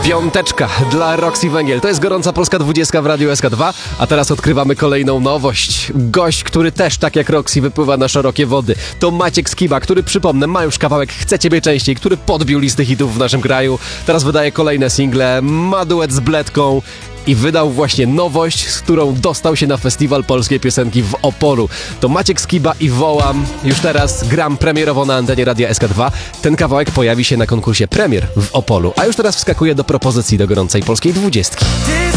Piąteczka dla Roxy Węgiel. To jest gorąca polska 20 w Radiu SK2, a teraz odkrywamy kolejną nowość. Gość, który też tak jak Roxy wypływa na szerokie wody. To Maciek Skiba, który przypomnę ma już kawałek Chcę Ciebie częściej, który podbił listy hitów w naszym kraju. Teraz wydaje kolejne single, ma duet z Bledką i wydał właśnie nowość, z którą dostał się na Festiwal Polskiej Piosenki w Opolu. To Maciek Skiba i Wołam. Już teraz gram premierowo na antenie Radia SK2. Ten kawałek pojawi się na konkursie Premier w Opolu. A już teraz wskakuje do propozycji do gorącej polskiej 20.